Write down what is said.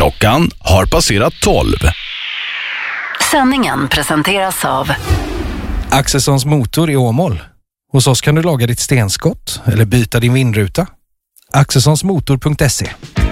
Klockan har passerat 12. Sändningen presenteras av Axelssons motor i Åmål. Hos oss kan du laga ditt stenskott eller byta din vindruta. Axelssonsmotor.se